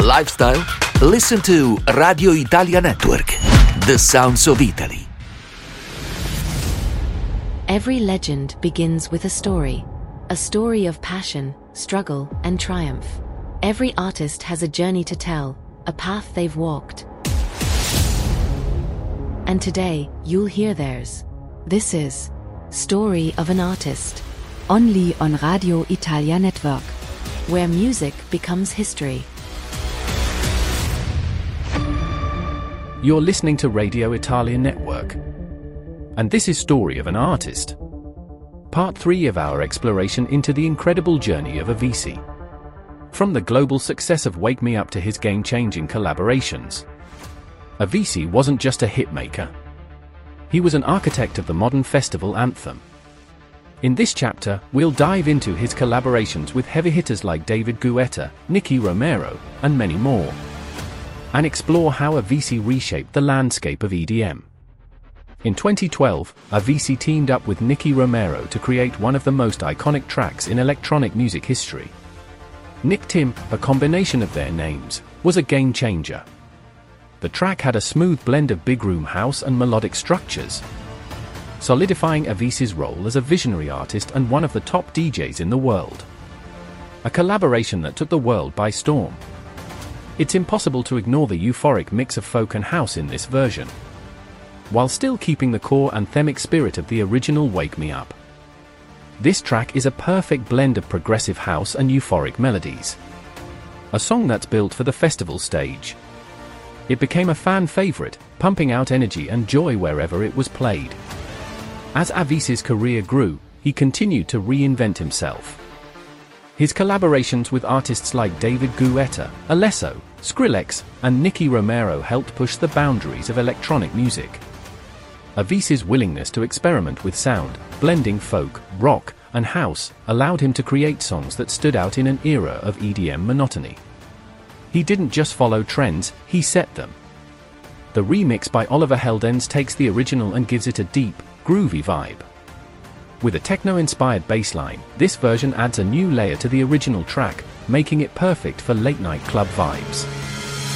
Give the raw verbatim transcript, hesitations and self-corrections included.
lifestyle? Listen to Radio Italia Network, the sounds of Italy. Every legend begins with a story. A story of passion, struggle, and triumph. Every artist has a journey to tell, a path they've walked. And today, you'll hear theirs. This is Story of an Artist. Only on Radio Italia Network, where music becomes history. You're listening to Radio Italia Network. And this is Story of an Artist. Part three of our exploration into the incredible journey of Avicii. From the global success of Wake Me Up to his game-changing collaborations. Avicii wasn't just a hitmaker. He was an architect of the modern festival anthem. In this chapter, we'll dive into his collaborations with heavy hitters like David Guetta, Nicky Romero, and many more. And explore how Avicii reshaped the landscape of E D M. In twenty twelve, Avicii teamed up with Nicky Romero to create one of the most iconic tracks in electronic music history. Nick Tim, a combination of their names, was a game changer. The track had a smooth blend of big room house and melodic structures, solidifying Avicii's role as a visionary artist and one of the top D Js in the world. A collaboration that took the world by storm. It's impossible to ignore the euphoric mix of folk and house in this version, while still keeping the core anthemic spirit of the original Wake Me Up. This track is a perfect blend of progressive house and euphoric melodies. A song that's built for the festival stage. It became a fan favorite, pumping out energy and joy wherever it was played. As Avicii's career grew, he continued to reinvent himself. His collaborations with artists like David Guetta, Alesso, Skrillex, and Nicky Romero helped push the boundaries of electronic music. Avicii's willingness to experiment with sound, blending folk, rock, and house, allowed him to create songs that stood out in an era of E D M monotony. He didn't just follow trends, he set them. The remix by Oliver Heldens takes the original and gives it a deep, groovy vibe. With a techno-inspired bass line, this version adds a new layer to the original track, making it perfect for late-night club vibes.